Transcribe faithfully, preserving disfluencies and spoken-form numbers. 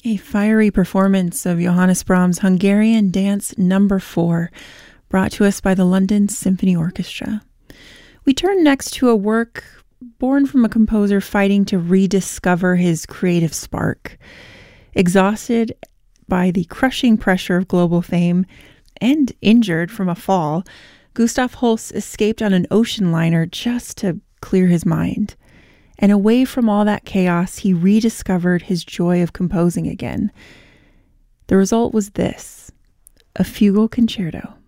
A fiery performance of Johannes Brahms' Hungarian Dance Number four, brought to us by the London Symphony Orchestra. We turn next to a work born from a composer fighting to rediscover his creative spark. Exhausted by the crushing pressure of global fame and injured from a fall, Gustav Holst escaped on an ocean liner just to clear his mind. And away from all that chaos, he rediscovered his joy of composing again. The result was this, a fugal concerto.